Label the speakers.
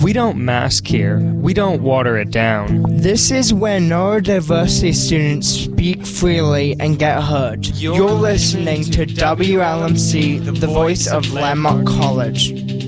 Speaker 1: We don't mask here. We don't water it down.
Speaker 2: This is where neurodiversity students speak freely and get heard. You're listening to WLMC, the voice of Landmark College.